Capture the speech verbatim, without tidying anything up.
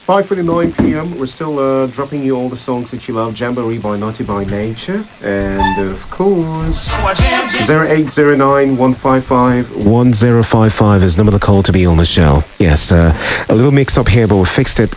five forty-nine p.m. We're still uh, dropping you all the songs that you love. Jamboree by Naughty by Nature. And of course, zero eight zero nine, one five five, one zero five five is the number to call to be on the show. Yes, uh, a little mix up here, but we fixed it